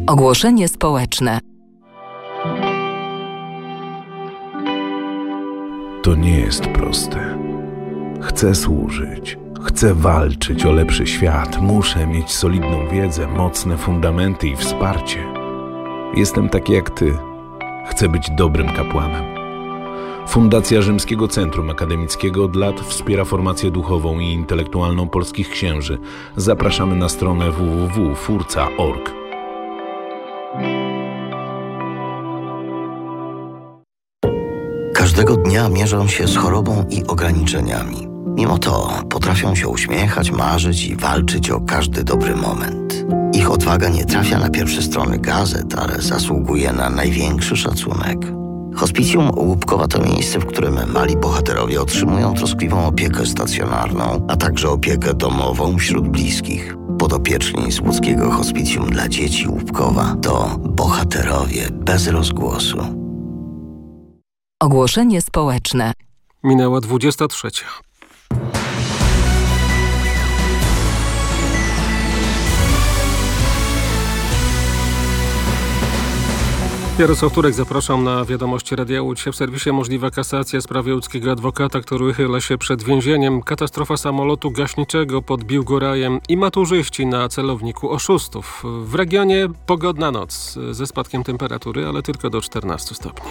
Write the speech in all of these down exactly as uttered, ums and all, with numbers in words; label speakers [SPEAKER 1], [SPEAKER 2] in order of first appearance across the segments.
[SPEAKER 1] Ogłoszenie społeczne.
[SPEAKER 2] To nie jest proste. Chcę służyć, chcę walczyć o lepszy świat, muszę mieć solidną wiedzę, mocne fundamenty i wsparcie. Jestem taki jak ty. Chcę być dobrym kapłanem. Fundacja Rzymskiego Centrum Akademickiego od lat wspiera formację duchową i intelektualną polskich księży. Zapraszamy na stronę w w w kropka furca kropka org.
[SPEAKER 3] Każdego dnia mierzą się z chorobą i ograniczeniami. Mimo to potrafią się uśmiechać, marzyć i walczyć o każdy dobry moment. Ich odwaga nie trafia na pierwsze strony gazet, ale zasługuje na największy szacunek. Hospicjum Łupkowa to miejsce, w którym mali bohaterowie otrzymują troskliwą opiekę stacjonarną, a także opiekę domową wśród bliskich. Podopieczni z łódzkiego Hospicjum dla dzieci Łupkowa to bohaterowie bez rozgłosu.
[SPEAKER 1] Ogłoszenie społeczne.
[SPEAKER 4] Minęła dwudziesta trzecia. Jarosław Turek, zapraszam na wiadomości Radia Łódź. W serwisie możliwa kasacja w sprawie łódzkiego adwokata, który uchyla się przed więzieniem. Katastrofa samolotu gaśniczego pod Biłgorajem i maturzyści na celowniku oszustów. W regionie pogodna noc ze spadkiem temperatury, ale tylko do czternastu stopni.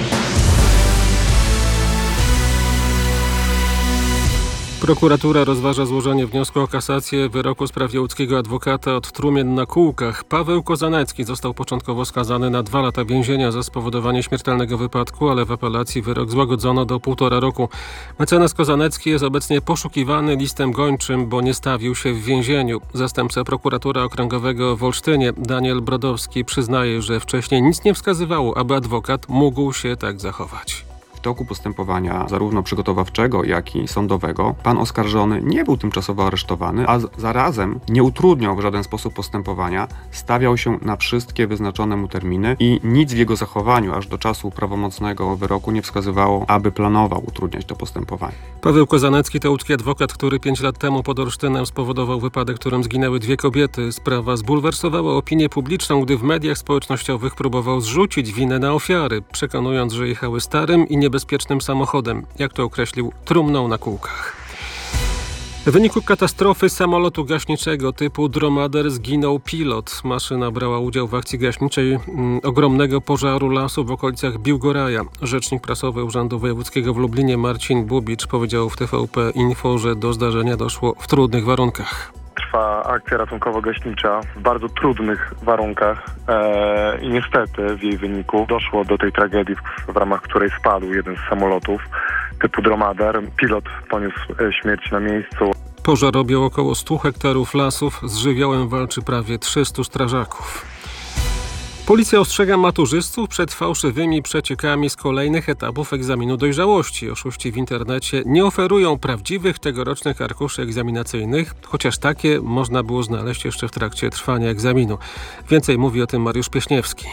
[SPEAKER 4] Prokuratura rozważa złożenie wniosku o kasację wyroku w sprawie łódzkiego adwokata od trumien na kółkach. Paweł Kozanecki został początkowo skazany na dwa lata więzienia za spowodowanie śmiertelnego wypadku, ale w apelacji wyrok złagodzono do półtora roku. Mecenas Kozanecki jest obecnie poszukiwany listem gończym, bo nie stawił się w więzieniu. Zastępca prokuratora okręgowego w Olsztynie, Daniel Brodowski, przyznaje, że wcześniej nic nie wskazywało, aby adwokat mógł się tak zachować.
[SPEAKER 5] W toku postępowania zarówno przygotowawczego, jak i sądowego pan oskarżony nie był tymczasowo aresztowany, a zarazem nie utrudniał w żaden sposób postępowania, stawiał się na wszystkie wyznaczone mu terminy i nic w jego zachowaniu aż do czasu prawomocnego wyroku nie wskazywało, aby planował utrudniać to postępowanie.
[SPEAKER 4] Paweł Kozanecki to łódzki adwokat, który pięć lat temu pod Olsztynem spowodował wypadek, w którym zginęły dwie kobiety. Sprawa zbulwersowała opinię publiczną, gdy w mediach społecznościowych próbował zrzucić winę na ofiary, przekonując, że jechały starym i nie bezpiecznym samochodem, jak to określił, trumną na kółkach. W wyniku katastrofy samolotu gaśniczego typu Dromader zginął pilot. Maszyna brała udział w akcji gaśniczej mm, ogromnego pożaru lasu w okolicach Biłgoraja. Rzecznik prasowy Urzędu Wojewódzkiego w Lublinie Marcin Bubicz powiedział w T V P Info, że do zdarzenia doszło w trudnych warunkach.
[SPEAKER 6] Trwa akcja ratunkowo-gaśnicza w bardzo trudnych warunkach eee, i niestety w jej wyniku doszło do tej tragedii, w, w ramach której spadł jeden z samolotów typu Dromader. Pilot poniósł e, śmierć na miejscu.
[SPEAKER 4] Pożar objął około stu hektarów lasów. Z żywiołem walczy prawie trzystu strażaków. Policja ostrzega maturzystów przed fałszywymi przeciekami z kolejnych etapów egzaminu dojrzałości. Oszuści w internecie nie oferują prawdziwych tegorocznych arkuszy egzaminacyjnych, chociaż takie można było znaleźć jeszcze w trakcie trwania egzaminu. Więcej mówi o tym Mariusz Pieśniewski.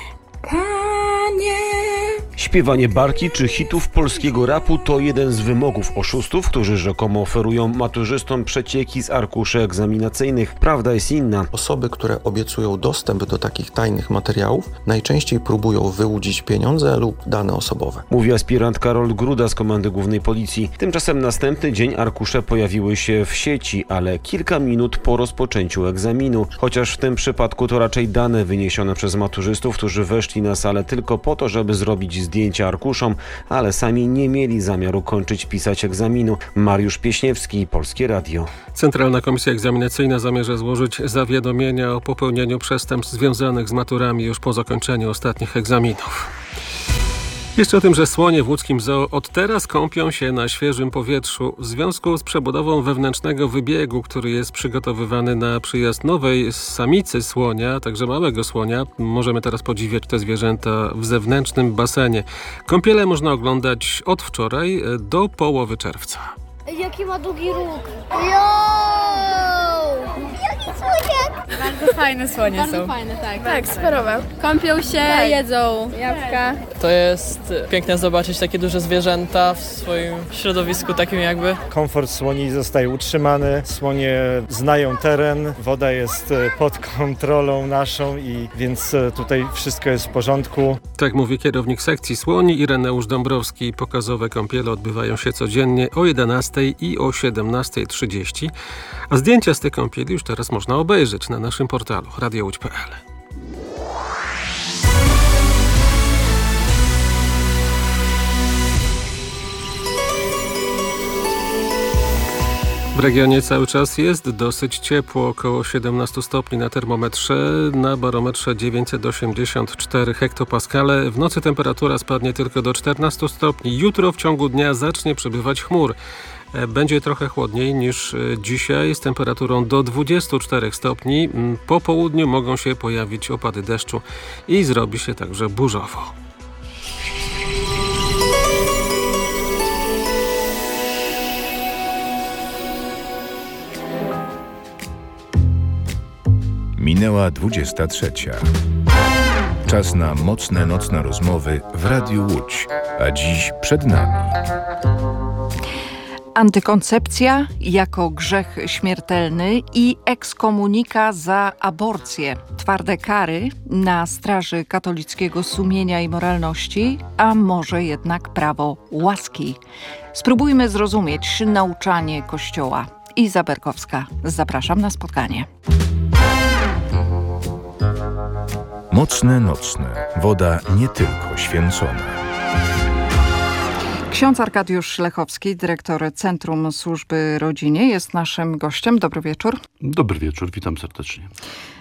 [SPEAKER 7] Śpiewanie barki czy hitów polskiego rapu to jeden z wymogów oszustów, którzy rzekomo oferują maturzystom przecieki z arkuszy egzaminacyjnych. Prawda jest inna.
[SPEAKER 8] Osoby, które obiecują dostęp do takich tajnych materiałów, najczęściej próbują wyłudzić pieniądze lub dane osobowe.
[SPEAKER 7] Mówi aspirant Karol Gruda z Komendy Głównej Policji. Tymczasem następny dzień arkusze pojawiły się w sieci, ale kilka minut po rozpoczęciu egzaminu. Chociaż w tym przypadku to raczej dane wyniesione przez maturzystów, którzy weszli na salę tylko po to, żeby zrobić zdjęcia arkuszom, ale sami nie mieli zamiaru kończyć pisać egzaminu. Mariusz Pieśniewski, Polskie Radio.
[SPEAKER 4] Centralna Komisja Egzaminacyjna zamierza złożyć zawiadomienia o popełnieniu przestępstw związanych z maturami już po zakończeniu ostatnich egzaminów. Jeszcze o tym, że słonie w łódzkim zoo od teraz kąpią się na świeżym powietrzu w związku z przebudową wewnętrznego wybiegu, który jest przygotowywany na przyjazd nowej samicy słonia, także małego słonia. Możemy teraz podziwiać te zwierzęta w zewnętrznym basenie. Kąpiele można oglądać od wczoraj do połowy czerwca.
[SPEAKER 9] Jaki ma długi róg! Jo! Jaki słoniak! Bardzo fajne słonie
[SPEAKER 10] Bardzo
[SPEAKER 9] są.
[SPEAKER 10] fajne, tak.
[SPEAKER 9] Tak, sporowe.
[SPEAKER 10] Kąpią się,
[SPEAKER 9] Tak.
[SPEAKER 10] jedzą jabłka.
[SPEAKER 11] To jest piękne zobaczyć takie duże zwierzęta w swoim środowisku takim jakby.
[SPEAKER 12] Komfort słoni zostaje utrzymany, słonie znają teren, woda jest pod kontrolą naszą i więc tutaj wszystko jest w porządku.
[SPEAKER 4] Tak mówi kierownik sekcji słoni Ireneusz Dąbrowski. Pokazowe kąpiele odbywają się codziennie o jedenastej i o siedemnastej trzydzieści, a zdjęcia z tych kąpieli już teraz można obejrzeć na naszym portalu radio łódź kropka pe el. W regionie cały czas jest dosyć ciepło, około siedemnaście stopni na termometrze, na barometrze dziewięćset osiemdziesiąt cztery hektopaskale. W nocy temperatura spadnie tylko do czternastu stopni. Jutro w ciągu dnia zacznie przybywać chmur. Będzie trochę chłodniej niż dzisiaj z temperaturą do dwudziestu czterech stopni. Po południu mogą się pojawić opady deszczu i zrobi się także burzowo.
[SPEAKER 13] Minęła dwudziesta trzecia. Czas na mocne nocne rozmowy w Radiu Łódź, a dziś przed nami
[SPEAKER 14] antykoncepcja jako grzech śmiertelny i ekskomunika za aborcję. Twarde kary na straży katolickiego sumienia i moralności, a może jednak prawo łaski. Spróbujmy zrozumieć nauczanie Kościoła. Iza Berkowska, zapraszam na spotkanie.
[SPEAKER 13] Mocne nocne. Woda nie tylko święcona.
[SPEAKER 14] Ksiądz Arkadiusz Lechowski, dyrektor Centrum Służby Rodzinie, jest naszym gościem. Dobry wieczór.
[SPEAKER 15] Dobry wieczór, witam serdecznie.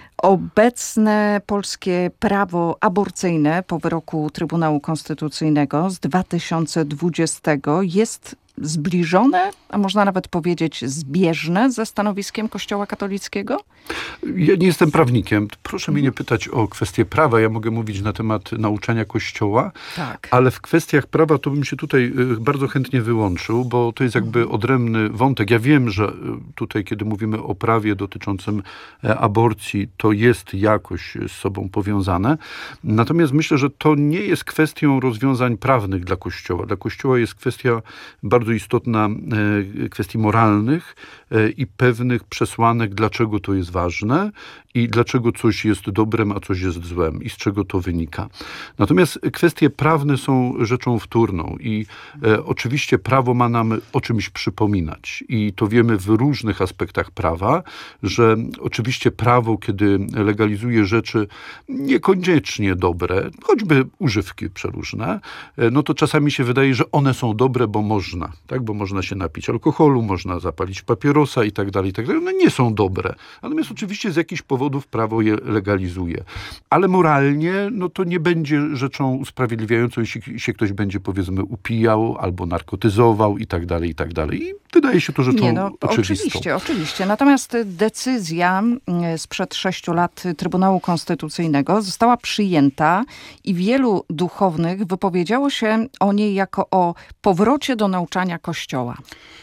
[SPEAKER 14] Obecne polskie prawo aborcyjne po wyroku Trybunału Konstytucyjnego z dwa tysiące dwudziestego jest zbliżone, a można nawet powiedzieć zbieżne ze stanowiskiem Kościoła katolickiego?
[SPEAKER 15] Ja nie jestem prawnikiem. Proszę mnie nie pytać o kwestie prawa. Ja mogę mówić na temat nauczania Kościoła,
[SPEAKER 14] tak.
[SPEAKER 15] Ale w kwestiach prawa to bym się tutaj bardzo chętnie wyłączył, bo to jest jakby odrębny wątek. Ja wiem, że tutaj, kiedy mówimy o prawie dotyczącym aborcji, to jest jakoś z sobą powiązane. Natomiast myślę, że to nie jest kwestią rozwiązań prawnych dla Kościoła. Dla Kościoła jest kwestia bardzo istotna kwestii moralnych i pewnych przesłanek, dlaczego to jest ważne i dlaczego coś jest dobrem, a coś jest złem i z czego to wynika. Natomiast kwestie prawne są rzeczą wtórną i e, oczywiście prawo ma nam o czymś przypominać i to wiemy w różnych aspektach prawa, że oczywiście prawo, kiedy legalizuje rzeczy niekoniecznie dobre, choćby używki przeróżne, e, no to czasami się wydaje, że one są dobre, bo można, tak? Bo można się napić alkoholu, można zapalić papierosa i tak dalej, i tak dalej. One nie są dobre. Natomiast oczywiście z jakichś powodów prawo je legalizuje. Ale moralnie, no to nie będzie rzeczą usprawiedliwiającą, jeśli się ktoś będzie, powiedzmy, upijał albo narkotyzował i tak dalej, i tak dalej. I wydaje się to rzeczą
[SPEAKER 14] nie, no,
[SPEAKER 15] oczywistą.
[SPEAKER 14] Oczywiście, oczywiście. Natomiast decyzja sprzed sześciu lat Trybunału Konstytucyjnego została przyjęta i wielu duchownych wypowiedziało się o niej jako o powrocie do nauczania Kościoła.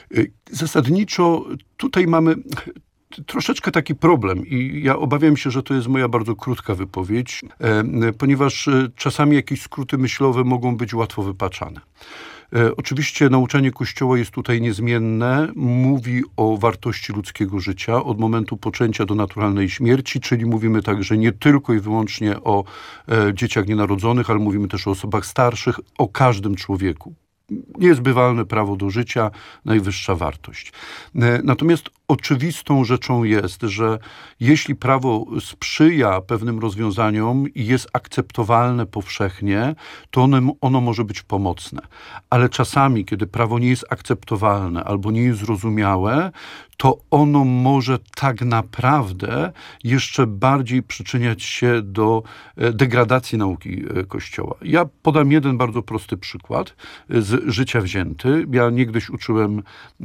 [SPEAKER 15] Zasadniczo tutaj mamy troszeczkę taki problem i ja obawiam się, że to jest moja bardzo krótka wypowiedź, e, ponieważ czasami jakieś skróty myślowe mogą być łatwo wypaczane. E, oczywiście nauczanie Kościoła jest tutaj niezmienne, mówi o wartości ludzkiego życia od momentu poczęcia do naturalnej śmierci, czyli mówimy także nie tylko i wyłącznie o e, dzieciach nienarodzonych, ale mówimy też o osobach starszych, o każdym człowieku. Niezbywalne prawo do życia, najwyższa wartość. Natomiast oczywistą rzeczą jest, że jeśli prawo sprzyja pewnym rozwiązaniom i jest akceptowalne powszechnie, to ono, ono może być pomocne. Ale czasami, kiedy prawo nie jest akceptowalne albo nie jest zrozumiałe, to ono może tak naprawdę jeszcze bardziej przyczyniać się do degradacji nauki Kościoła. Ja podam jeden bardzo prosty przykład z życia wzięty. Ja niegdyś uczyłem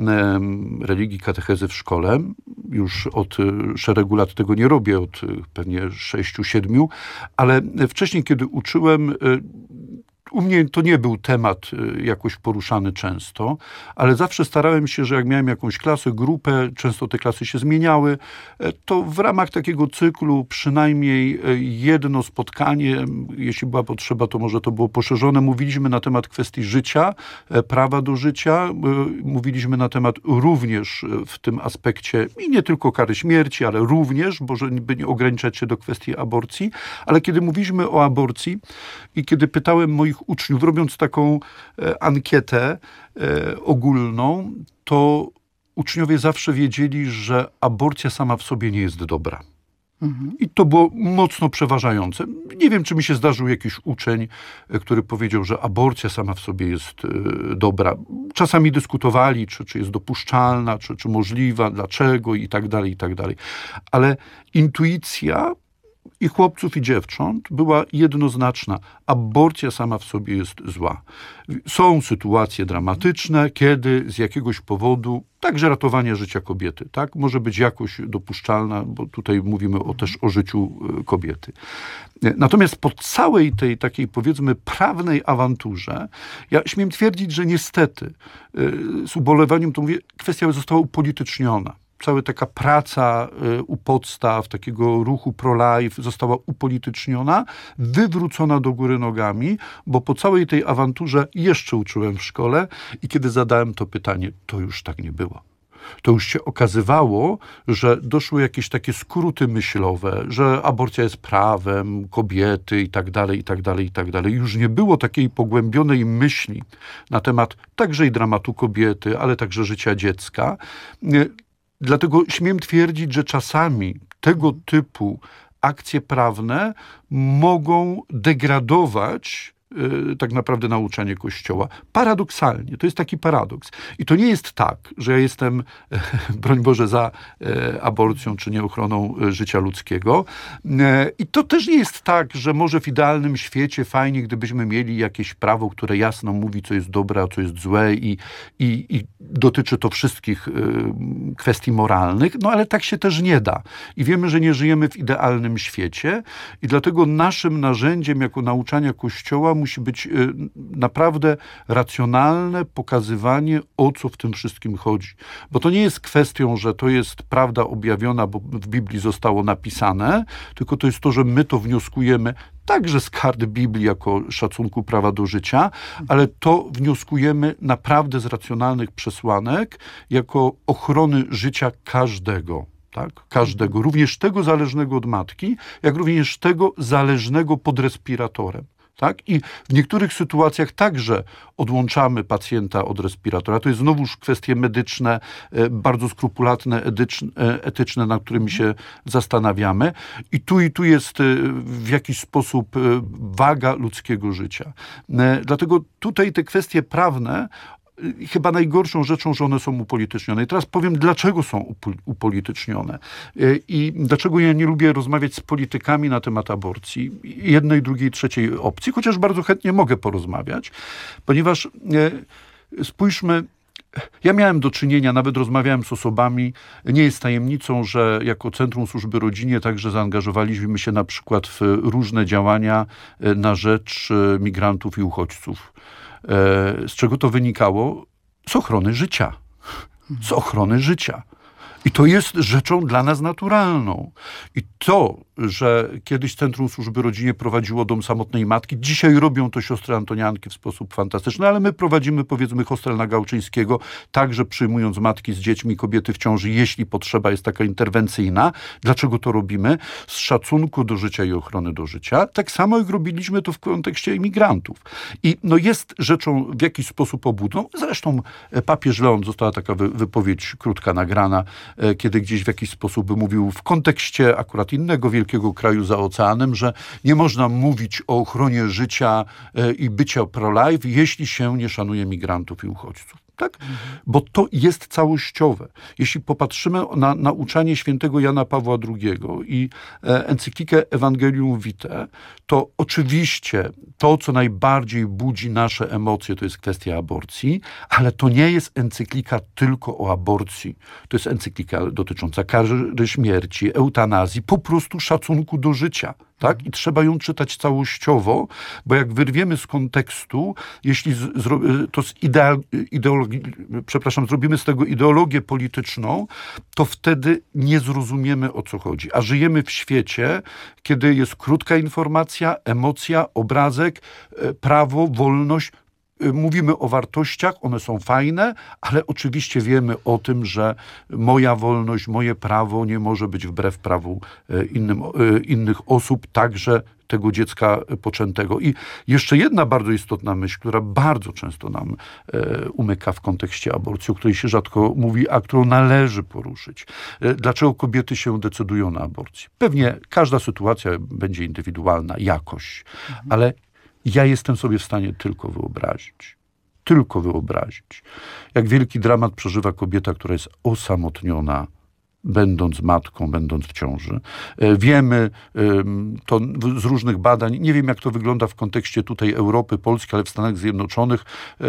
[SPEAKER 15] religii, katechezy w szkole. Już od szeregu lat tego nie robię, od pewnie sześciu, siedmiu, ale wcześniej, kiedy uczyłem, U mnie to nie był temat jakoś poruszany często, ale zawsze starałem się, że jak miałem jakąś klasę, grupę, często te klasy się zmieniały, to w ramach takiego cyklu przynajmniej jedno spotkanie, jeśli była potrzeba, to może to było poszerzone, mówiliśmy na temat kwestii życia, prawa do życia, mówiliśmy na temat również w tym aspekcie i nie tylko kary śmierci, ale również, bo żeby nie ograniczać się do kwestii aborcji, ale kiedy mówiliśmy o aborcji i kiedy pytałem moich uczniów, robiąc taką e, ankietę e, ogólną, to uczniowie zawsze wiedzieli, że aborcja sama w sobie nie jest dobra. Mhm. I to było mocno przeważające. Nie wiem, czy mi się zdarzył jakiś uczeń, e, który powiedział, że aborcja sama w sobie jest e, dobra. Czasami dyskutowali, czy, czy jest dopuszczalna, czy, czy możliwa, dlaczego i tak dalej, i tak dalej. Ale intuicja i chłopców, i dziewcząt była jednoznaczna. Aborcja sama w sobie jest zła. Są sytuacje dramatyczne, kiedy z jakiegoś powodu, także ratowanie życia kobiety, tak, może być jakoś dopuszczalna, bo tutaj mówimy o, też o życiu kobiety. Natomiast po całej tej takiej, powiedzmy, prawnej awanturze, ja śmiem twierdzić, że niestety, z ubolewaniem to mówię, kwestia została upolityczniona. Cała taka praca y, u podstaw takiego ruchu pro-life została upolityczniona, wywrócona do góry nogami, bo po całej tej awanturze jeszcze uczyłem w szkole i kiedy zadałem to pytanie, to już tak nie było. To już się okazywało, że doszły jakieś takie skróty myślowe, że aborcja jest prawem kobiety i tak dalej, i tak dalej, i tak dalej. Już nie było takiej pogłębionej myśli na temat także i dramatu kobiety, ale także życia dziecka. Dlatego śmiem twierdzić, że czasami tego typu akcje prawne mogą degradować yy, tak naprawdę nauczanie Kościoła. Paradoksalnie, to jest taki paradoks. I to nie jest tak, że ja jestem, e, broń Boże, za e, aborcją czy nieochroną e, życia ludzkiego. E, I to też nie jest tak, że może w idealnym świecie fajnie, gdybyśmy mieli jakieś prawo, które jasno mówi, co jest dobre, a co jest złe i, i, i dotyczy to wszystkich e, kwestii moralnych, no ale tak się też nie da. I wiemy, że nie żyjemy w idealnym świecie i dlatego naszym narzędziem jako nauczania Kościoła musi być y, naprawdę racjonalne pokazywanie, o co w tym wszystkim chodzi. Bo to nie jest kwestią, że to jest prawda objawiona, bo w Biblii zostało napisane, tylko to jest to, że my to wnioskujemy także z kart Biblii jako szacunku prawa do życia, ale to wnioskujemy naprawdę z racjonalnych przesłanek jako ochrony życia każdego. Tak? Każdego, również tego zależnego od matki, jak również tego zależnego pod respiratorem. Tak? I w niektórych sytuacjach także odłączamy pacjenta od respiratora. To jest znowuż kwestie medyczne, bardzo skrupulatne, etyczne, nad którymi się zastanawiamy. I tu i tu jest w jakiś sposób waga ludzkiego życia. Dlatego tutaj te kwestie prawne chyba najgorszą rzeczą, że one są upolitycznione. I teraz powiem, dlaczego są upolitycznione. I dlaczego ja nie lubię rozmawiać z politykami na temat aborcji. Jednej, drugiej, trzeciej opcji, chociaż bardzo chętnie mogę porozmawiać, ponieważ spójrzmy, ja miałem do czynienia, nawet rozmawiałem z osobami, nie jest tajemnicą, że jako Centrum Służby Rodzinie także zaangażowaliśmy się na przykład w różne działania na rzecz migrantów i uchodźców. Z czego to wynikało? Z ochrony życia. Z ochrony życia. I to jest rzeczą dla nas naturalną. I to, że kiedyś Centrum Służby Rodzinie prowadziło Dom Samotnej Matki, dzisiaj robią to siostry Antonianki w sposób fantastyczny, ale my prowadzimy, powiedzmy, hostel na Gałczyńskiego, także przyjmując matki z dziećmi, kobiety w ciąży, jeśli potrzeba jest taka interwencyjna. Dlaczego to robimy? Z szacunku do życia i ochrony do życia. Tak samo jak robiliśmy to w kontekście imigrantów. I no jest rzeczą w jakiś sposób obłudną. Zresztą papież Leon, została taka wy- wypowiedź krótka nagrana, kiedy gdzieś w jakiś sposób mówił w kontekście akurat innego wielkiego kraju za oceanem, że nie można mówić o ochronie życia i bycia pro-life, jeśli się nie szanuje migrantów i uchodźców. Tak? Mhm. Bo to jest całościowe. Jeśli popatrzymy na nauczanie świętego Jana Pawła drugiego i encyklikę Evangelium Vitae, to oczywiście to, co najbardziej budzi nasze emocje, to jest kwestia aborcji, ale to nie jest encyklika tylko o aborcji. To jest encyklika dotycząca kary śmierci, eutanazji, po prostu szacunku do życia. Tak? I trzeba ją czytać całościowo, bo jak wyrwiemy z kontekstu, jeśli z, zro, to z idea, ideologii, przepraszam, zrobimy z tego ideologię polityczną, to wtedy nie zrozumiemy, o co chodzi. A żyjemy w świecie, kiedy jest krótka informacja, emocja, obrazek, prawo, wolność. Mówimy o wartościach, one są fajne, ale oczywiście wiemy o tym, że moja wolność, moje prawo nie może być wbrew prawu innym, innych osób, także tego dziecka poczętego. I jeszcze jedna bardzo istotna myśl, która bardzo często nam umyka w kontekście aborcji, o której się rzadko mówi, a którą należy poruszyć. Dlaczego kobiety się decydują na aborcję? Pewnie każda sytuacja będzie indywidualna jakoś, mhm. ale ja jestem sobie w stanie tylko wyobrazić, tylko wyobrazić, jak wielki dramat przeżywa kobieta, która jest osamotniona, będąc matką, będąc w ciąży. Wiemy to z różnych badań, nie wiem jak to wygląda w kontekście tutaj Europy, Polski, ale w Stanach Zjednoczonych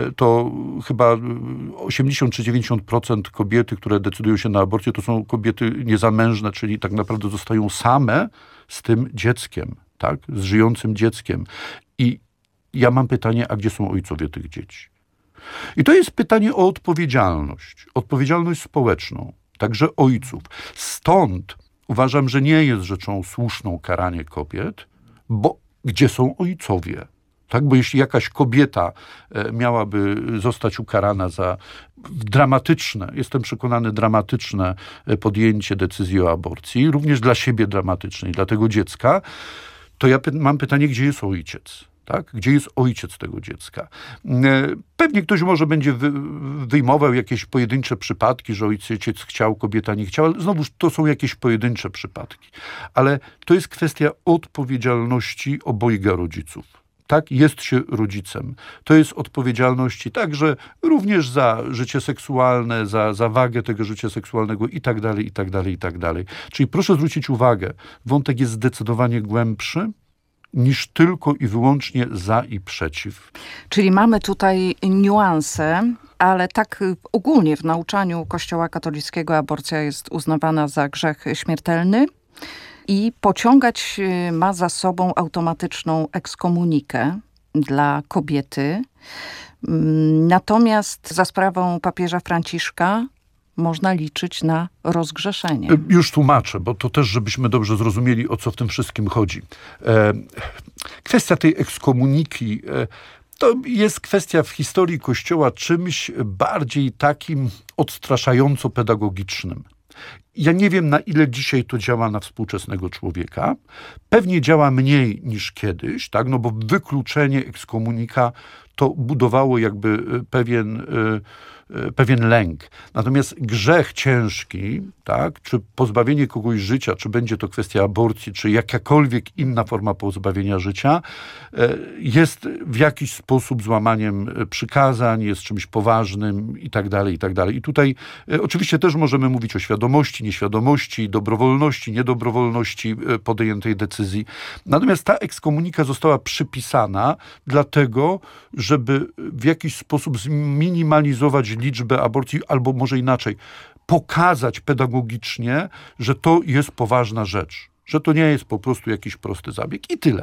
[SPEAKER 15] to chyba osiemdziesiąt czy dziewięćdziesiąt procent kobiety, które decydują się na aborcję, to są kobiety niezamężne, czyli tak naprawdę zostają same z tym dzieckiem, tak, z żyjącym dzieckiem. I ja mam pytanie, a gdzie są ojcowie tych dzieci? I to jest pytanie o odpowiedzialność, odpowiedzialność społeczną, także ojców. Stąd uważam, że nie jest rzeczą słuszną karanie kobiet, bo gdzie są ojcowie? Tak, bo jeśli jakaś kobieta miałaby zostać ukarana za dramatyczne, jestem przekonany, dramatyczne podjęcie decyzji o aborcji, również dla siebie dramatyczne i dla tego dziecka, to ja py- mam pytanie, gdzie jest ojciec? Tak? Gdzie jest ojciec tego dziecka? Pewnie ktoś może będzie wy, wyjmował jakieś pojedyncze przypadki, że ojciec chciał, kobieta nie chciała. Znowuż to są jakieś pojedyncze przypadki. Ale to jest kwestia odpowiedzialności obojga rodziców. Tak, jest się rodzicem. To jest odpowiedzialności także również za życie seksualne, za, za wagę tego życia seksualnego i tak dalej, i tak dalej, i tak dalej. Czyli proszę zwrócić uwagę, wątek jest zdecydowanie głębszy niż tylko i wyłącznie za i przeciw.
[SPEAKER 14] Czyli mamy tutaj niuanse, ale tak ogólnie w nauczaniu Kościoła katolickiego aborcja jest uznawana za grzech śmiertelny i pociągać ma za sobą automatyczną ekskomunikę dla kobiety. Natomiast za sprawą papieża Franciszka można liczyć na rozgrzeszenie.
[SPEAKER 15] Już tłumaczę, bo to też, żebyśmy dobrze zrozumieli, o co w tym wszystkim chodzi. E, kwestia tej ekskomuniki e, to jest kwestia w historii Kościoła czymś bardziej takim odstraszająco pedagogicznym. Ja nie wiem, na ile dzisiaj to działa na współczesnego człowieka. Pewnie działa mniej niż kiedyś, tak? No bo wykluczenie, ekskomunika to budowało jakby pewien, pewien lęk. Natomiast grzech ciężki, tak? Czy pozbawienie kogoś życia, czy będzie to kwestia aborcji, czy jakakolwiek inna forma pozbawienia życia, jest w jakiś sposób złamaniem przykazań, jest czymś poważnym i tak dalej, i tak dalej. I tutaj oczywiście też możemy mówić o świadomości, nieświadomości, dobrowolności, niedobrowolności podjętej decyzji. Natomiast ta ekskomunika została przypisana dlatego, żeby w jakiś sposób zminimalizować liczbę aborcji, albo może inaczej, pokazać pedagogicznie, że to jest poważna rzecz. Że to nie jest po prostu jakiś prosty zabieg i tyle.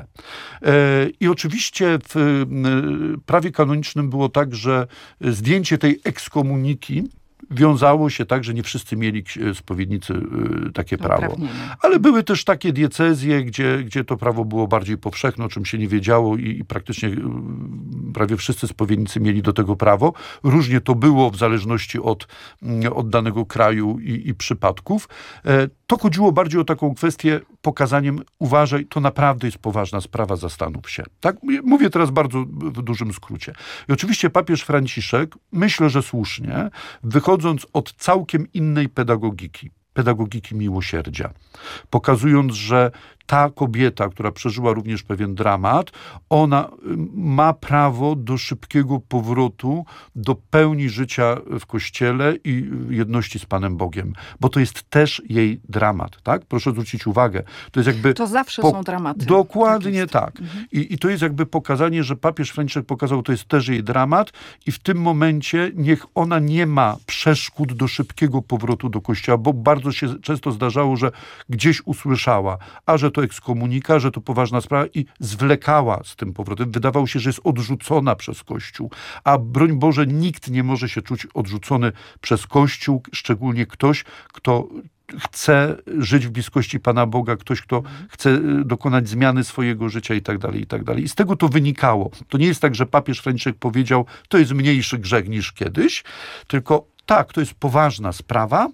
[SPEAKER 15] I oczywiście w prawie kanonicznym było tak, że zdjęcie tej ekskomuniki wiązało się tak, że nie wszyscy mieli spowiednicy takie prawo. Ale były też takie diecezje, gdzie, gdzie to prawo było bardziej powszechne, o czym się nie wiedziało i, i praktycznie prawie wszyscy spowiednicy mieli do tego prawo. Różnie to było w zależności od, od danego kraju i, i przypadków. To chodziło bardziej o taką kwestię pokazaniem, uważaj, to naprawdę jest poważna sprawa, zastanów się. Tak? Mówię teraz bardzo w dużym skrócie. I oczywiście papież Franciszek, myślę, że słusznie, wychodząc od całkiem innej pedagogiki, pedagogiki miłosierdzia, pokazując, że ta kobieta, która przeżyła również pewien dramat, ona ma prawo do szybkiego powrotu do pełni życia w Kościele i jedności z Panem Bogiem. Bo to jest też jej dramat, tak? Proszę zwrócić uwagę. To jest jakby...
[SPEAKER 14] To zawsze po... są dramaty.
[SPEAKER 15] Dokładnie tak. tak. Mhm. I, I to jest jakby pokazanie, że papież Franciszek pokazał, to jest też jej dramat i w tym momencie niech ona nie ma przeszkód do szybkiego powrotu do Kościoła, bo bardzo się często zdarzało, że gdzieś usłyszała, a że to to ekskomunika, że to poważna sprawa i zwlekała z tym powrotem. Wydawało się, że jest odrzucona przez Kościół, a broń Boże, nikt nie może się czuć odrzucony przez Kościół, szczególnie ktoś, kto chce żyć w bliskości Pana Boga, ktoś, kto chce dokonać zmiany swojego życia i tak dalej, i tak dalej. I z tego to wynikało. To nie jest tak, że papież Franciszek powiedział, to jest mniejszy grzech niż kiedyś, tylko tak, to jest poważna sprawa,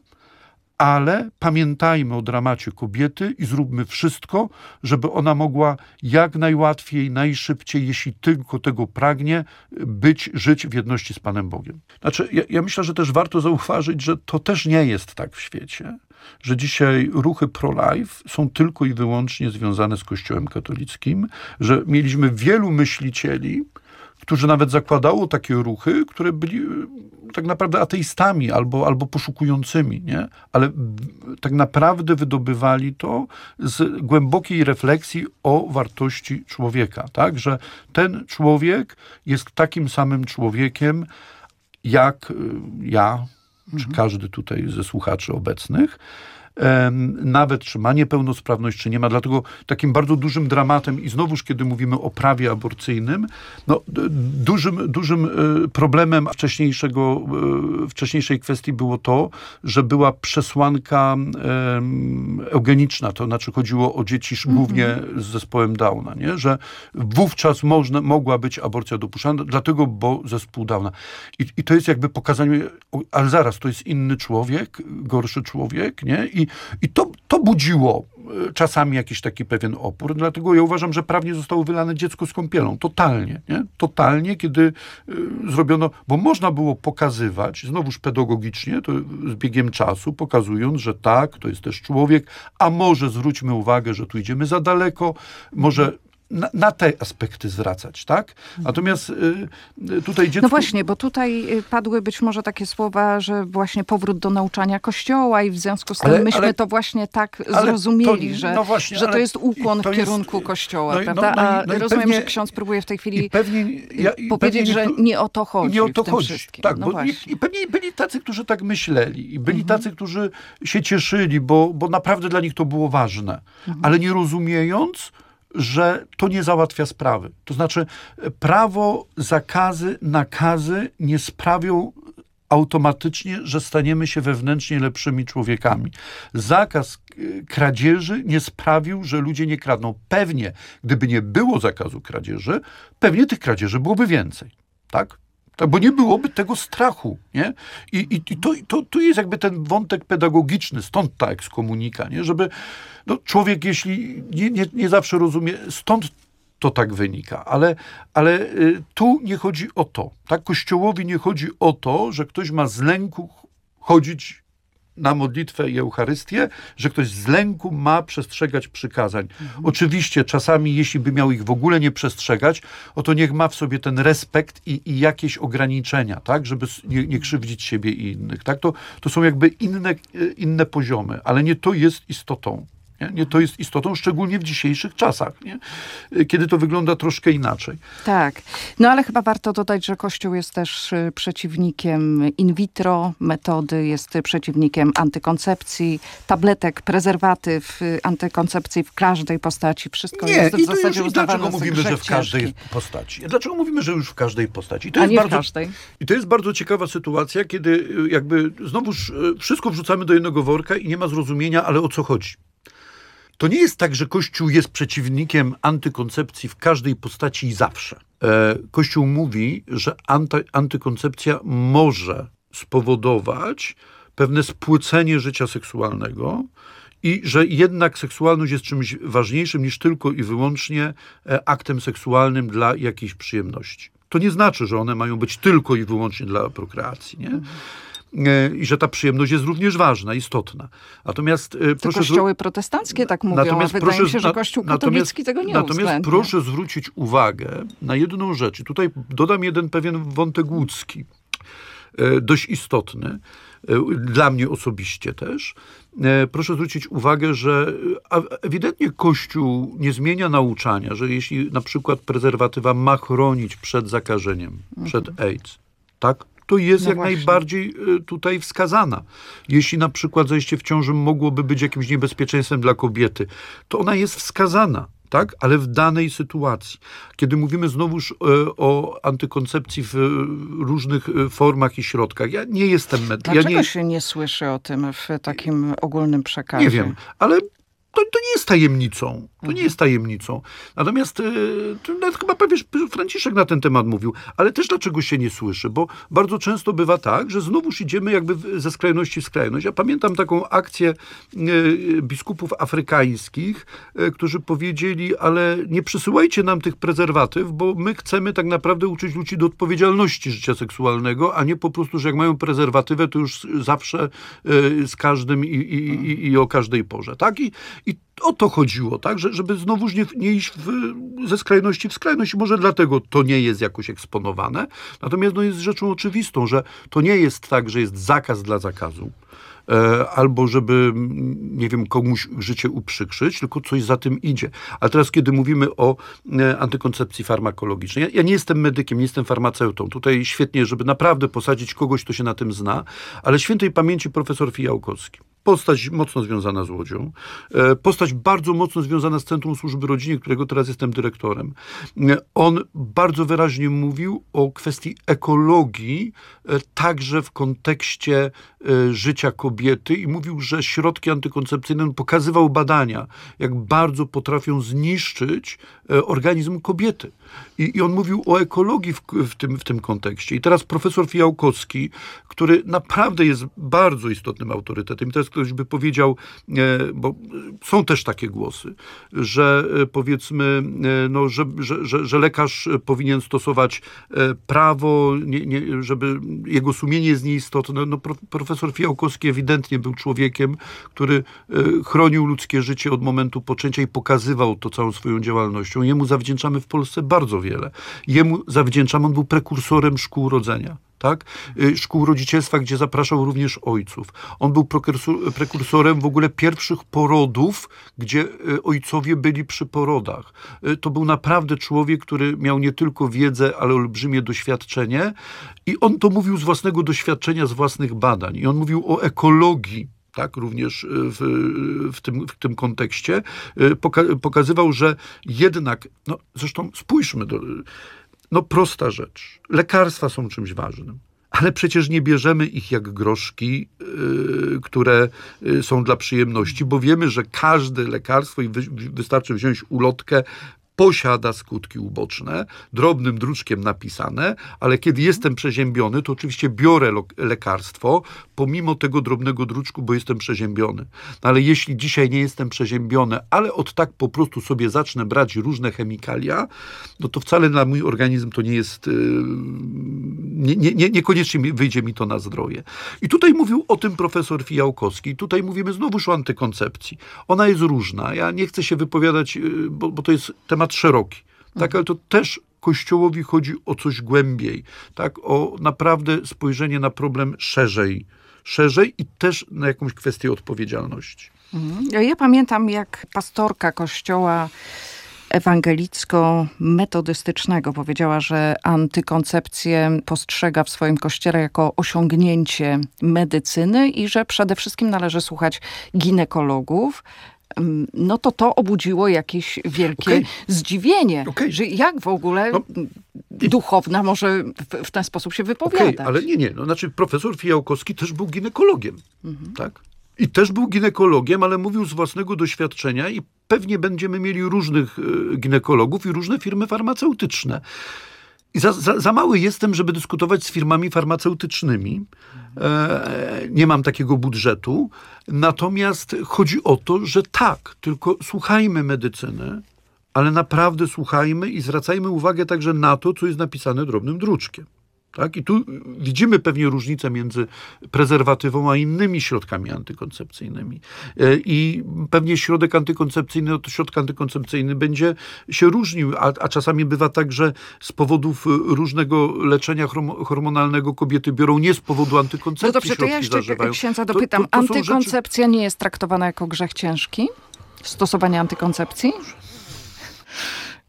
[SPEAKER 15] ale pamiętajmy o dramacie kobiety i zróbmy wszystko, żeby ona mogła jak najłatwiej, najszybciej, jeśli tylko tego pragnie, być, żyć w jedności z Panem Bogiem. Znaczy, ja, ja myślę, że też warto zauważyć, że to też nie jest tak w świecie, że dzisiaj ruchy pro-life są tylko i wyłącznie związane z Kościołem katolickim, że mieliśmy wielu myślicieli, którzy nawet zakładało takie ruchy, które byli tak naprawdę ateistami albo, albo poszukującymi, nie? Ale tak naprawdę wydobywali to z głębokiej refleksji o wartości człowieka, tak? Że ten człowiek jest takim samym człowiekiem jak ja, czy każdy tutaj ze słuchaczy obecnych, nawet czy ma niepełnosprawność, czy nie ma. Dlatego takim bardzo dużym dramatem i znowuż, kiedy mówimy o prawie aborcyjnym, no, dużym, dużym problemem wcześniejszego, wcześniejszej kwestii było to, że była przesłanka eugeniczna, to znaczy chodziło o dzieci mm-hmm. głównie z zespołem Downa, nie? Że wówczas można, mogła być aborcja dopuszczalna, dlatego, bo zespół Downa. I, i to jest jakby pokazanie, ale zaraz, to jest inny człowiek, gorszy człowiek, nie? I I to, to budziło czasami jakiś taki pewien opór. Dlatego ja uważam, że prawnie zostało wylane dziecko z kąpielą. Totalnie. Nie? Totalnie, kiedy y, zrobiono... Bo można było pokazywać, znowuż pedagogicznie, to z biegiem czasu, pokazując, że tak, to jest też człowiek, a może zwróćmy uwagę, że tu idziemy za daleko, może... Na, na te aspekty zwracać, tak? Natomiast y, tutaj dziecko...
[SPEAKER 14] No właśnie, bo tutaj padły być może takie słowa, że właśnie powrót do nauczania Kościoła i w związku z tym ale, myśmy ale, to właśnie tak zrozumieli, to, że, no właśnie, że to jest ukłon to w kierunku jest, Kościoła, no, prawda? No, no, no, A no rozumiem, pewnie, że ksiądz próbuje w tej chwili pewnie, ja, powiedzieć, pewnie, że nie o to chodzi nie o to w tym chodzi. Wszystkim.
[SPEAKER 15] Tak,
[SPEAKER 14] no
[SPEAKER 15] bo i, i pewnie byli tacy, którzy tak myśleli i byli mhm. tacy, którzy się cieszyli, bo, bo naprawdę dla nich to było ważne, mhm. ale nie rozumiejąc, że to nie załatwia sprawy. To znaczy prawo, zakazy, nakazy nie sprawią automatycznie, że staniemy się wewnętrznie lepszymi człowiekami. Zakaz kradzieży nie sprawił, że ludzie nie kradną. Pewnie, gdyby nie było zakazu kradzieży, pewnie tych kradzieży byłoby więcej. Tak? Tak, bo nie byłoby tego strachu, nie? I, i, i to, to, to jest jakby ten wątek pedagogiczny, stąd ta ekskomunika, nie? Żeby no, człowiek, jeśli nie, nie, nie zawsze rozumie, stąd to tak wynika, ale, ale y, tu nie chodzi o to, tak? Kościołowi nie chodzi o to, że ktoś ma z lęku chodzić na modlitwę i Eucharystię, że ktoś z lęku ma przestrzegać przykazań. Mhm. Oczywiście czasami, jeśli by miał ich w ogóle nie przestrzegać, oto niech ma w sobie ten respekt i, i jakieś ograniczenia, tak, żeby nie, nie krzywdzić siebie i innych. Tak? To, to są jakby inne, inne poziomy, ale nie to jest istotą. Nie? Nie to jest istotą, szczególnie w dzisiejszych czasach, nie? Kiedy to wygląda troszkę inaczej.
[SPEAKER 14] Tak. No ale chyba warto dodać, że Kościół jest też przeciwnikiem in vitro metody, jest przeciwnikiem antykoncepcji, tabletek, prezerwatyw, antykoncepcji w każdej postaci. Wszystko
[SPEAKER 15] nie,
[SPEAKER 14] jest w
[SPEAKER 15] i
[SPEAKER 14] zasadzie
[SPEAKER 15] już,
[SPEAKER 14] uznawane
[SPEAKER 15] dlaczego mówimy, że w każdej
[SPEAKER 14] ciężki.
[SPEAKER 15] postaci? Dlaczego mówimy, że już w każdej postaci? I to
[SPEAKER 14] A
[SPEAKER 15] jest
[SPEAKER 14] nie
[SPEAKER 15] bardzo,
[SPEAKER 14] w każdej.
[SPEAKER 15] I to jest bardzo ciekawa sytuacja, kiedy jakby znowuż wszystko wrzucamy do jednego worka i nie ma zrozumienia, ale o co chodzi? To nie jest tak, że Kościół jest przeciwnikiem antykoncepcji w każdej postaci i zawsze. Kościół mówi, że anty, antykoncepcja może spowodować pewne spłycenie życia seksualnego i że jednak seksualność jest czymś ważniejszym niż tylko i wyłącznie aktem seksualnym dla jakiejś przyjemności. To nie znaczy, że one mają być tylko i wyłącznie dla prokreacji, nie? I że ta przyjemność jest również ważna, istotna. Natomiast
[SPEAKER 14] to
[SPEAKER 15] proszę
[SPEAKER 14] kościoły protestanckie tak mówią, natomiast a wydaje proszę, mi się, że Kościół katolicki tego nie
[SPEAKER 15] Natomiast
[SPEAKER 14] uwzględnia.
[SPEAKER 15] proszę zwrócić uwagę na jedną rzecz. I tutaj dodam jeden pewien wątek łódzki, dość istotny, dla mnie osobiście też. Proszę zwrócić uwagę, że ewidentnie Kościół nie zmienia nauczania, że jeśli na przykład prezerwatywa ma chronić przed zakażeniem, mhm. przed AIDS, tak? to jest
[SPEAKER 14] No
[SPEAKER 15] jak
[SPEAKER 14] właśnie.
[SPEAKER 15] najbardziej tutaj wskazana. Jeśli na przykład zajście w ciąży mogłoby być jakimś niebezpieczeństwem dla kobiety, to ona jest wskazana. Tak? Ale w danej sytuacji. Kiedy mówimy znowuż e, o antykoncepcji w e, różnych e, formach i środkach, ja nie jestem medyczny.
[SPEAKER 14] Dlaczego
[SPEAKER 15] ja nie,
[SPEAKER 14] się nie słyszy o tym w takim ogólnym przekazie?
[SPEAKER 15] nie wiem, ale to, to nie jest tajemnicą. To nie jest tajemnicą. Natomiast e, to nawet chyba prawie Franciszek na ten temat mówił, ale też dlaczego się nie słyszy? Bo bardzo często bywa tak, że znowuż idziemy jakby w- ze skrajności w skrajność. Ja pamiętam taką akcję e, biskupów afrykańskich, e, którzy powiedzieli, ale nie przysyłajcie nam tych prezerwatyw, bo my chcemy tak naprawdę uczyć ludzi do odpowiedzialności życia seksualnego, a nie po prostu, że jak mają prezerwatywę, to już zawsze e, z każdym i, i, i, i o każdej porze. Tak? I, i o to chodziło, tak? Że, żeby znowuż nie, nie iść w, ze skrajności w skrajność. I może dlatego to nie jest jakoś eksponowane. Natomiast no, jest rzeczą oczywistą, że to nie jest tak, że jest zakaz dla zakazu. E, albo żeby, nie wiem, komuś życie uprzykrzyć, tylko coś za tym idzie. Ale teraz, kiedy mówimy o e, antykoncepcji farmakologicznej, ja, ja nie jestem medykiem, nie jestem farmaceutą. Tutaj świetnie, żeby naprawdę posadzić kogoś, kto się na tym zna, ale świętej pamięci profesor Fijałkowski. Postać mocno związana z Łodzią. E, postać bardzo mocno związana z Centrum Służby Rodzinie, którego teraz jestem dyrektorem. E, on bardzo wyraźnie mówił o kwestii ekologii, e, także w kontekście e, życia kobiety i mówił, że środki antykoncepcyjne, on pokazywał badania, jak bardzo potrafią zniszczyć e, organizm kobiety. I, I on mówił o ekologii w, w, tym, w tym kontekście. I teraz profesor Fijałkowski, który naprawdę jest bardzo istotnym autorytetem, i teraz ktoś by powiedział, e, bo są też takie głosy, że e, powiedzmy, e, no, że, że, że, że lekarz powinien stosować e, prawo, nie, nie, żeby jego sumienie jest nieistotne. No, pro, profesor Fijałkowski ewidentnie był człowiekiem, który e, chronił ludzkie życie od momentu poczęcia i pokazywał to całą swoją działalnością. Jemu zawdzięczamy w Polsce bardzo wiele. Jemu zawdzięczamy, on był prekursorem szkół rodzenia. Tak? Szkół rodzicielstwa, gdzie zapraszał również ojców. On był prekursorem w ogóle pierwszych porodów, gdzie ojcowie byli przy porodach. To był naprawdę człowiek, który miał nie tylko wiedzę, ale olbrzymie doświadczenie i on to mówił z własnego doświadczenia, z własnych badań. I on mówił o ekologii. Tak, również w, w, tym, w tym kontekście Poka- pokazywał, że jednak, no zresztą spójrzmy do... No prosta rzecz. Lekarstwa są czymś ważnym, ale przecież nie bierzemy ich jak groszki, yy, które yy, są dla przyjemności, bo wiemy, że każde lekarstwo, i wy, wystarczy wziąć ulotkę, posiada skutki uboczne, drobnym druczkiem napisane, ale kiedy jestem przeziębiony, to oczywiście biorę lo- lekarstwo, pomimo tego drobnego druczku, bo jestem przeziębiony. No ale jeśli dzisiaj nie jestem przeziębiony, ale od tak po prostu sobie zacznę brać różne chemikalia, no to wcale na mój organizm to nie jest, yy, nie, nie, nie, niekoniecznie wyjdzie mi to na zdrowie. I tutaj mówił o tym profesor Fijałkowski. Tutaj mówimy znowuż o antykoncepcji. Ona jest różna. Ja nie chcę się wypowiadać, yy, bo, bo to jest temat szeroki, tak, ale to też Kościołowi chodzi o coś głębiej, tak, o naprawdę spojrzenie na problem szerzej, szerzej i też na jakąś kwestię odpowiedzialności.
[SPEAKER 14] Mhm. Ja pamiętam, jak pastorka Kościoła ewangelicko-metodystycznego powiedziała, że antykoncepcję postrzega w swoim kościele jako osiągnięcie medycyny i że przede wszystkim należy słuchać ginekologów. No to to obudziło jakieś wielkie okay. zdziwienie, okay. że jak w ogóle no, duchowna może w, w ten sposób się wypowiadać.
[SPEAKER 15] Okay, ale nie, nie. No, znaczy profesor Fijałkowski też był ginekologiem, mhm. tak? I też był ginekologiem, ale mówił z własnego doświadczenia i pewnie będziemy mieli różnych y, ginekologów i różne firmy farmaceutyczne. I za, za, za mały jestem, żeby dyskutować z firmami farmaceutycznymi. E, nie mam takiego budżetu. Natomiast chodzi o to, że tak, tylko słuchajmy medycyny, ale naprawdę słuchajmy i zwracajmy uwagę także na to, co jest napisane drobnym druczkiem. Tak? I tu widzimy pewnie różnicę między prezerwatywą a innymi środkami antykoncepcyjnymi. I pewnie środek antykoncepcyjny od środka antykoncepcyjny będzie się różnił, a, a czasami bywa tak, że z powodów różnego leczenia hormonalnego kobiety biorą nie z powodu antykoncepcji.
[SPEAKER 14] No dobrze, to ja jeszcze zażywają. księdza dopytam. To, to, to Antykoncepcja rzeczy... nie jest traktowana jako grzech ciężki? Stosowanie antykoncepcji?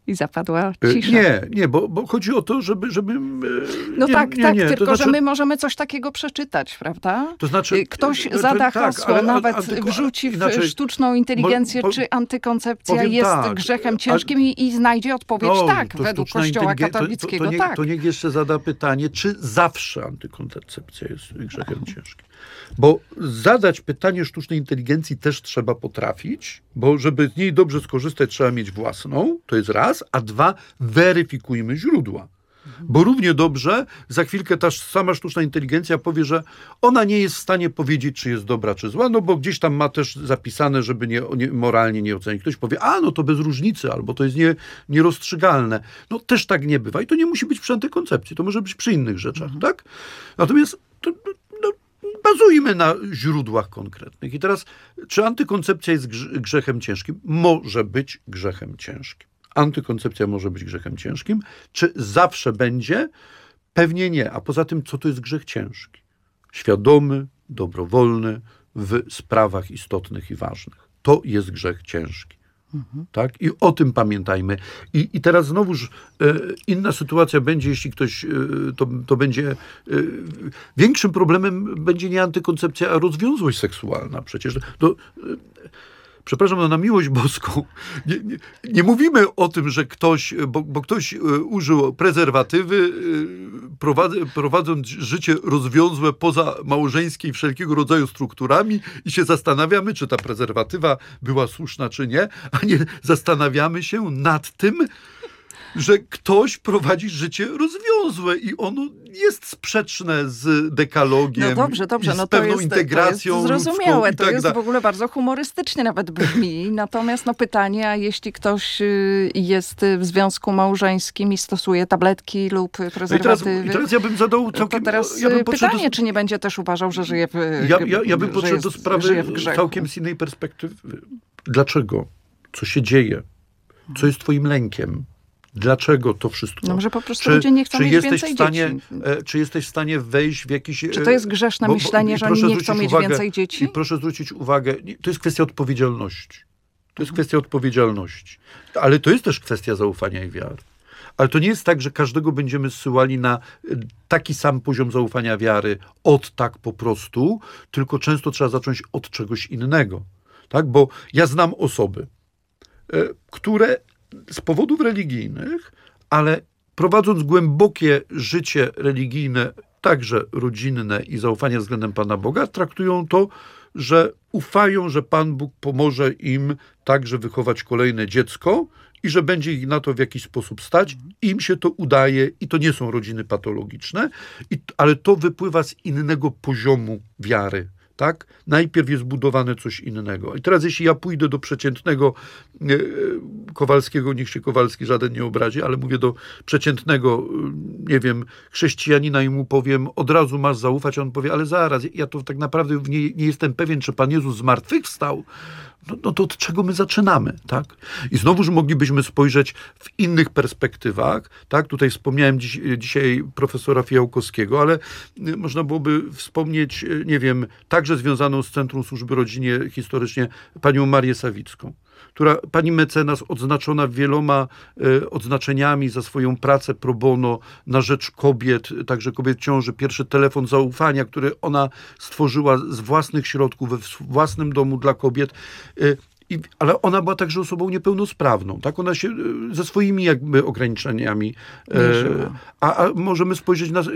[SPEAKER 14] I zapadła cisza.
[SPEAKER 15] Nie, nie, bo, bo chodzi o to, żeby... żeby
[SPEAKER 14] no
[SPEAKER 15] nie,
[SPEAKER 14] tak,
[SPEAKER 15] nie,
[SPEAKER 14] tak,
[SPEAKER 15] nie.
[SPEAKER 14] tylko
[SPEAKER 15] To znaczy,
[SPEAKER 14] że my możemy coś takiego przeczytać, prawda?
[SPEAKER 15] To znaczy...
[SPEAKER 14] Ktoś
[SPEAKER 15] to,
[SPEAKER 14] zada
[SPEAKER 15] tak,
[SPEAKER 14] hasło,
[SPEAKER 15] ale,
[SPEAKER 14] nawet
[SPEAKER 15] ale, ale,
[SPEAKER 14] wrzuci w
[SPEAKER 15] inaczej,
[SPEAKER 14] sztuczną inteligencję,
[SPEAKER 15] bo, bo,
[SPEAKER 14] czy antykoncepcja jest
[SPEAKER 15] tak,
[SPEAKER 14] grzechem ciężkim i, i znajdzie odpowiedź
[SPEAKER 15] no,
[SPEAKER 14] tak, według Kościoła katolickiego.
[SPEAKER 15] To, to, to,
[SPEAKER 14] tak.
[SPEAKER 15] niech, to niech jeszcze zada pytanie, czy zawsze antykoncepcja jest grzechem mhm. ciężkim. Bo zadać pytanie sztucznej inteligencji też trzeba potrafić, bo żeby z niej dobrze skorzystać, trzeba mieć własną, to jest raz, a dwa, weryfikujmy źródła. Bo równie dobrze za chwilkę ta sama sztuczna inteligencja powie, że ona nie jest w stanie powiedzieć, czy jest dobra, czy zła, no bo gdzieś tam ma też zapisane, żeby nie, nie, moralnie nie ocenić. Ktoś powie, a no to bez różnicy, albo to jest nie, nierozstrzygalne. No też tak nie bywa i to nie musi być przy antykoncepcji, to może być przy innych rzeczach, mhm. tak? Natomiast to, no, bazujmy na źródłach konkretnych. I teraz, czy antykoncepcja jest grzechem ciężkim? Może być grzechem ciężkim. Antykoncepcja może być grzechem ciężkim. Czy zawsze będzie? Pewnie nie. A poza tym, co to jest grzech ciężki? Świadomy, dobrowolny, w sprawach istotnych i ważnych. To jest grzech ciężki. Mhm. Tak? I o tym pamiętajmy. I, i teraz znowuż e, inna sytuacja będzie, jeśli ktoś, e, to, to będzie, e, większym problemem będzie nie antykoncepcja, a rozwiązłość seksualna. Przecież to, e, przepraszam, no na miłość boską, nie, nie, nie mówimy o tym, że ktoś, bo, bo ktoś użył prezerwatywy, prowadz, prowadząc życie rozwiązłe poza małżeńskie i wszelkiego rodzaju strukturami i się zastanawiamy, czy ta prezerwatywa była słuszna, czy nie, a nie zastanawiamy się nad tym, że ktoś prowadzi życie rozwiązłe i ono jest sprzeczne z dekalogiem.
[SPEAKER 14] No dobrze, dobrze,
[SPEAKER 15] i z
[SPEAKER 14] no
[SPEAKER 15] pewną
[SPEAKER 14] to jest,
[SPEAKER 15] integracją
[SPEAKER 14] to jest zrozumiałe,
[SPEAKER 15] i
[SPEAKER 14] to
[SPEAKER 15] tak
[SPEAKER 14] jest
[SPEAKER 15] da.
[SPEAKER 14] w ogóle bardzo humorystycznie nawet brzmi. Natomiast no pytanie, a jeśli ktoś jest w związku małżeńskim i stosuje tabletki lub prezerwatywy,
[SPEAKER 15] no i teraz, i teraz ja bym zadał całkiem...
[SPEAKER 14] To teraz
[SPEAKER 15] ja bym
[SPEAKER 14] pytanie,
[SPEAKER 15] do...
[SPEAKER 14] czy nie będzie też uważał, że żyje w
[SPEAKER 15] Ja, ja, ja bym podszedł
[SPEAKER 14] jest,
[SPEAKER 15] do sprawy całkiem z innej perspektywy. Dlaczego? Co się dzieje? Co jest twoim lękiem? Dlaczego to wszystko?
[SPEAKER 14] No może po prostu
[SPEAKER 15] czy,
[SPEAKER 14] ludzie nie chcą
[SPEAKER 15] czy
[SPEAKER 14] mieć
[SPEAKER 15] jesteś
[SPEAKER 14] więcej
[SPEAKER 15] w stanie,
[SPEAKER 14] dzieci.
[SPEAKER 15] e, Czy jesteś w stanie wejść w jakiś...
[SPEAKER 14] Czy to jest grzeszne
[SPEAKER 15] bo,
[SPEAKER 14] myślenie,
[SPEAKER 15] bo,
[SPEAKER 14] że oni nie chcą mieć
[SPEAKER 15] uwagę,
[SPEAKER 14] więcej dzieci?
[SPEAKER 15] I proszę zwrócić uwagę, to jest kwestia odpowiedzialności. To jest kwestia odpowiedzialności. Ale to jest też kwestia zaufania i wiary. Ale to nie jest tak, że każdego będziemy zsyłali na taki sam poziom zaufania wiary od tak po prostu, tylko często trzeba zacząć od czegoś innego. Tak? Bo ja znam osoby, które z powodów religijnych, ale prowadząc głębokie życie religijne, także rodzinne i zaufanie względem Pana Boga, traktują to, że ufają, że Pan Bóg pomoże im także wychować kolejne dziecko i że będzie ich na to w jakiś sposób stać. Im się to udaje i to nie są rodziny patologiczne, i, ale to wypływa z innego poziomu wiary. Tak? Najpierw jest budowane coś innego. I teraz jeśli ja pójdę do przeciętnego e, Kowalskiego, niech się Kowalski żaden nie obrazi, ale mówię do przeciętnego, nie wiem, chrześcijanina i mu powiem, od razu masz zaufać, a on powie, ale zaraz, ja to tak naprawdę nie, nie jestem pewien, czy Pan Jezus zmartwychwstał. No, no to od czego my zaczynamy, tak? I znowuż moglibyśmy spojrzeć w innych perspektywach, tak? Tutaj wspomniałem dziś, dzisiaj profesora Fijałkowskiego, ale można byłoby wspomnieć, nie wiem, także związaną z Centrum Służby Rodzinie historycznie panią Marię Sawicką, która, pani mecenas odznaczona wieloma e, odznaczeniami za swoją pracę pro bono na rzecz kobiet, także kobiet w ciąży, pierwszy telefon zaufania, który ona stworzyła z własnych środków, we własnym domu dla kobiet. E, i, ale ona była także osobą niepełnosprawną, tak? Ona się e, ze swoimi jakby ograniczeniami. E, a, a możemy spojrzeć na... E,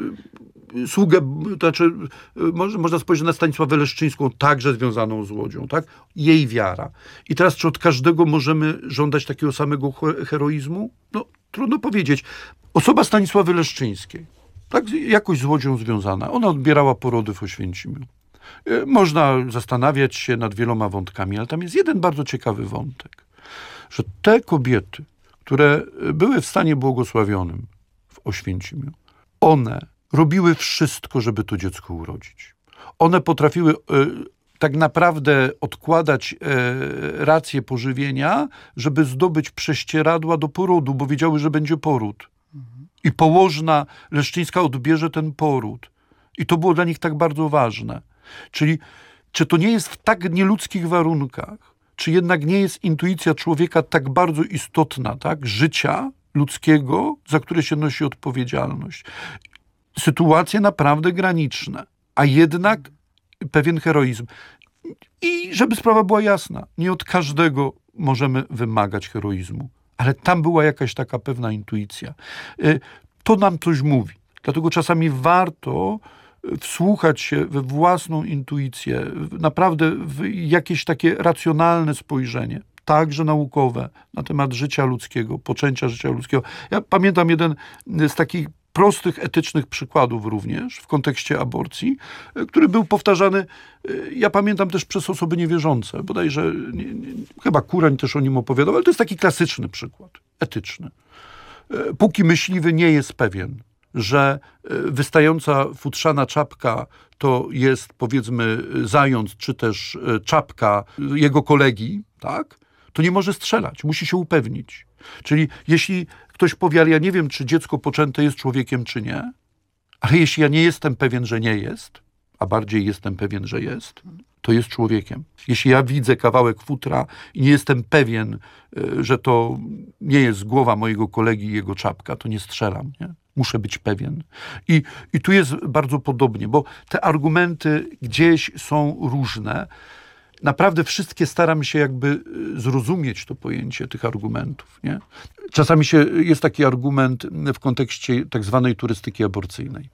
[SPEAKER 15] sługę, to znaczy może, można spojrzeć na Stanisławę Leszczyńską, także związaną z Łodzią, tak? Jej wiara. I teraz, czy od każdego możemy żądać takiego samego heroizmu? No, trudno powiedzieć. Osoba Stanisławy Leszczyńskiej, tak, jakoś z Łodzią związana, ona odbierała porody w Oświęcimiu. Można zastanawiać się nad wieloma wątkami, ale tam jest jeden bardzo ciekawy wątek, że te kobiety, które były w stanie błogosławionym w Oświęcimiu, one robiły wszystko, żeby to dziecko urodzić. One potrafiły e, tak naprawdę odkładać e, rację pożywienia, żeby zdobyć prześcieradła do porodu, bo wiedziały, że będzie poród. Mhm. I położna Leszczyńska odbierze ten poród. I to było dla nich tak bardzo ważne. Czyli czy to nie jest w tak nieludzkich warunkach, czy jednak nie jest intuicja człowieka tak bardzo istotna, tak? Życia ludzkiego, za które się nosi odpowiedzialność. Sytuacje naprawdę graniczne, a jednak pewien heroizm. I żeby sprawa była jasna, nie od każdego możemy wymagać heroizmu, ale tam była jakaś taka pewna intuicja. To nam coś mówi. Dlatego czasami warto wsłuchać się we własną intuicję, naprawdę w jakieś takie racjonalne spojrzenie, także naukowe, na temat życia ludzkiego, poczęcia życia ludzkiego. Ja pamiętam jeden z takich prostych, etycznych przykładów również w kontekście aborcji, który był powtarzany, ja pamiętam też przez osoby niewierzące, bodajże nie, nie, chyba Kurań też o nim opowiadał, ale to jest taki klasyczny przykład, etyczny. Póki myśliwy nie jest pewien, że wystająca futrzana czapka to jest, powiedzmy, zając, czy też czapka jego kolegi, tak, to nie może strzelać, musi się upewnić. Czyli jeśli ktoś powie, ale ja nie wiem, czy dziecko poczęte jest człowiekiem, czy nie, ale jeśli ja nie jestem pewien, że nie jest, a bardziej jestem pewien, że jest, to jest człowiekiem. Jeśli ja widzę kawałek futra i nie jestem pewien, że to nie jest głowa mojego kolegi i jego czapka, to nie strzelam, nie? Muszę być pewien. I, I tu jest bardzo podobnie, bo te argumenty gdzieś są różne. Naprawdę wszystkie staram się jakby zrozumieć to pojęcie tych argumentów, nie? Czasami się, jest taki argument w kontekście tak zwanej turystyki aborcyjnej,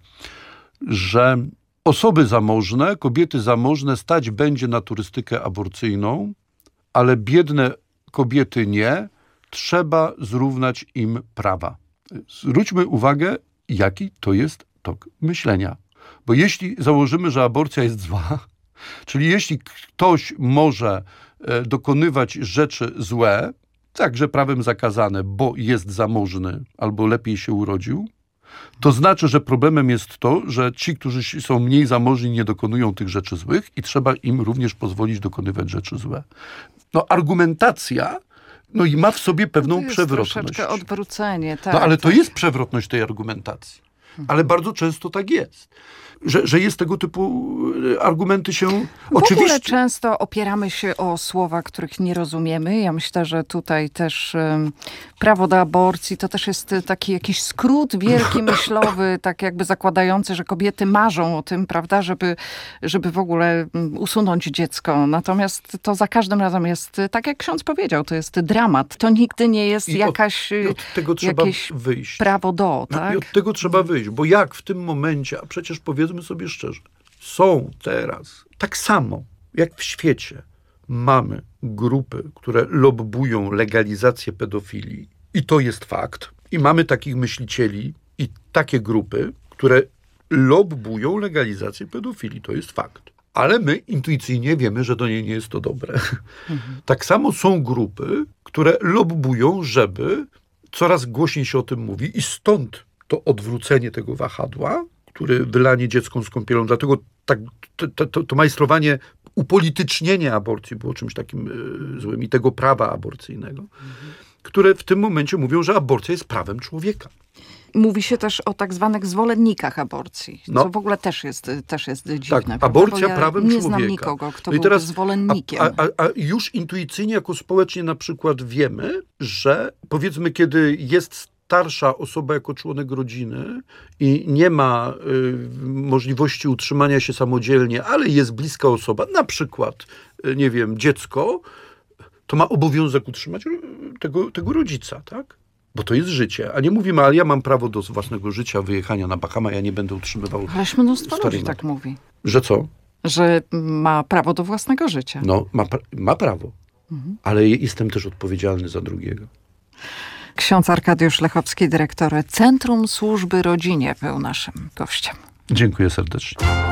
[SPEAKER 15] że osoby zamożne, kobiety zamożne stać będzie na turystykę aborcyjną, ale biedne kobiety nie, trzeba zrównać im prawa. Zwróćmy uwagę, jaki to jest tok myślenia. Bo jeśli założymy, że aborcja jest zła, czyli jeśli ktoś może dokonywać rzeczy złe, także prawem zakazane, bo jest zamożny albo lepiej się urodził, to znaczy, że problemem jest to, że ci, którzy są mniej zamożni, nie dokonują tych rzeczy złych i trzeba im również pozwolić dokonywać rzeczy złe. No argumentacja, no i ma w sobie pewną
[SPEAKER 14] to jest
[SPEAKER 15] przewrotność.
[SPEAKER 14] Troszeczkę odwrócenie, tak.
[SPEAKER 15] No ale to
[SPEAKER 14] tak.
[SPEAKER 15] jest przewrotność tej argumentacji. Ale bardzo często tak jest. Że, że jest tego typu argumenty się...
[SPEAKER 14] W
[SPEAKER 15] Oczywiście...
[SPEAKER 14] ogóle często opieramy się o słowa, których nie rozumiemy. Ja myślę, że tutaj też um, prawo do aborcji to też jest taki jakiś skrót wielki myślowy, tak jakby zakładający, że kobiety marzą o tym, prawda, żeby, żeby w ogóle usunąć dziecko. Natomiast to za każdym razem jest, tak jak ksiądz powiedział, to jest dramat. To nigdy nie jest
[SPEAKER 15] I
[SPEAKER 14] jakaś,
[SPEAKER 15] od, i od tego trzeba
[SPEAKER 14] jakieś
[SPEAKER 15] wyjść.
[SPEAKER 14] prawo do, tak?
[SPEAKER 15] I od tego trzeba wyjść, bo jak w tym momencie, a przecież powiedzmy sobie szczerze, są teraz, tak samo jak w świecie, mamy grupy, które lobbują legalizację pedofilii i to jest fakt. I mamy takich myślicieli i takie grupy, które lobbują legalizację pedofilii, to jest fakt. Ale my intuicyjnie wiemy, że do niej nie jest to dobre. Mhm. Tak samo są grupy, które lobbują, żeby coraz głośniej się o tym mówi i stąd to odwrócenie tego wahadła, który wylanie dziecką z kąpielą. Dlatego tak, to, to, to majstrowanie, upolitycznienie aborcji było czymś takim y, złym i tego prawa aborcyjnego, mhm. które w tym momencie mówią, że aborcja jest prawem człowieka.
[SPEAKER 14] Mówi się też o tak zwanych zwolennikach aborcji,
[SPEAKER 15] no.
[SPEAKER 14] co w ogóle też jest, też jest dziwne.
[SPEAKER 15] Tak, aborcja
[SPEAKER 14] ja
[SPEAKER 15] prawem
[SPEAKER 14] nie
[SPEAKER 15] człowieka.
[SPEAKER 14] Nie znam nikogo, kto
[SPEAKER 15] no i
[SPEAKER 14] byłby
[SPEAKER 15] teraz,
[SPEAKER 14] zwolennikiem.
[SPEAKER 15] A, a, a już intuicyjnie, jako społecznie na przykład wiemy, że powiedzmy, kiedy jest starsza osoba jako członek rodziny i nie ma y, możliwości utrzymania się samodzielnie, ale jest bliska osoba, na przykład, y, nie wiem, dziecko, to ma obowiązek utrzymać tego, tego rodzica, tak? Bo to jest życie. A nie mówimy, ale ja mam prawo do własnego życia, wyjechania na Bahama, ja nie będę utrzymywał...
[SPEAKER 14] Ależ mnóstwo ludzi tak mówi.
[SPEAKER 15] Że co?
[SPEAKER 14] Że ma prawo do własnego życia.
[SPEAKER 15] No, ma, ma prawo. Mhm. Ale jestem też odpowiedzialny za drugiego.
[SPEAKER 14] Ksiądz Arkadiusz Lechowski, dyrektor Centrum Służby Rodzinie, był naszym gościem.
[SPEAKER 15] Dziękuję serdecznie.